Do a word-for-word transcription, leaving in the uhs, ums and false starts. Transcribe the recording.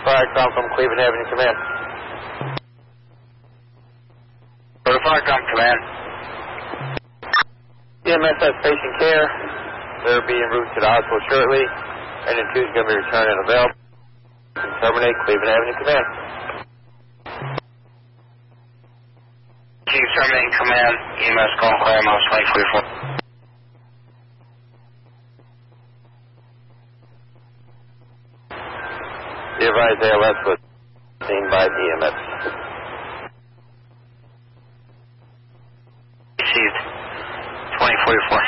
fire com from Cleveland Avenue Command. Fire com Command. E M S has patient care. They're being routed to the hospital shortly. Engine two is going to be returned and available. Terminate Cleveland Avenue Command. Chief terminating Command. E M S call clear, Mouse twenty forty-four. Be advised A L S was seen by the E M S. Received twenty forty-four.